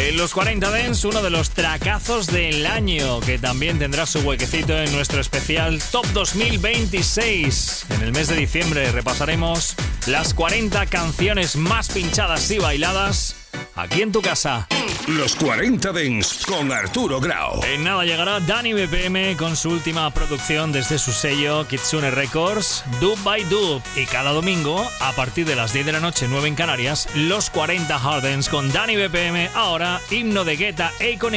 En los 40 Dance, uno de los tracazos del año, que también tendrá su huequecito en nuestro especial Top 2026. En el mes de diciembre repasaremos las 40 canciones más pinchadas y bailadas aquí en tu casa. Los 40 Dance con Arturo Grau. En nada llegará Dani BPM con su última producción desde su sello Kitsune Records, Dub by Dub. Y cada domingo, a partir de las 10 de la noche, 9 en Canarias, los 40 Hard Dance con Dani BPM. Ahora, himno de Guetta, Akon